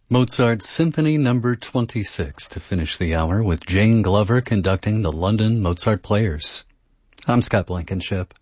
Mozart's Symphony No. 26 to finish the hour with Jane Glover conducting the London Mozart Players. I'm Scott Blankenship.